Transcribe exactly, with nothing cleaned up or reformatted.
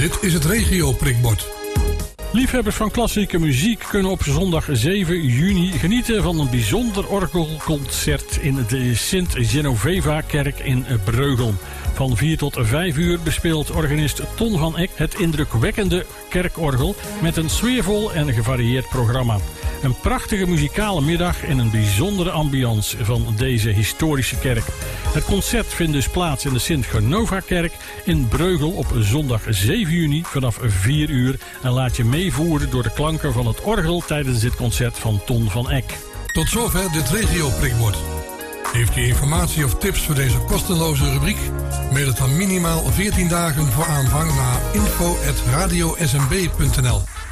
Dit is het regio-prikbord. Liefhebbers van klassieke muziek kunnen op zondag zeven juni genieten van een bijzonder orgelconcert in de Sint-Genoveva-kerk in Breugel. Van vier tot vijf uur bespeelt organist Ton van Eck het indrukwekkende kerkorgel met een sfeervol en gevarieerd programma. Een prachtige muzikale middag in een bijzondere ambiance van deze historische kerk. Het concert vindt dus plaats in de Sint-Genova-kerk in Breugel op zondag zeven juni vanaf vier uur. En laat je meevoeren door de klanken van het orgel tijdens dit concert van Ton van Eck. Tot zover dit regio-prikbord. Heeft u informatie of tips voor deze kosteloze rubriek? Mail het dan minimaal veertien dagen voor aanvang naar info at radio s m b punt n l.